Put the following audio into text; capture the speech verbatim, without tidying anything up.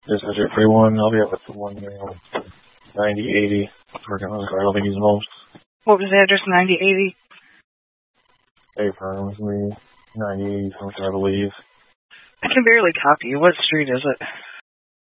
This is your free one. I'll be up at the one now. ninety eighty. Working on the car. I don't think he's most. What was the address? ninety eighty? A firms me. ninety eighty something, I believe. I can barely copy you. What street is it?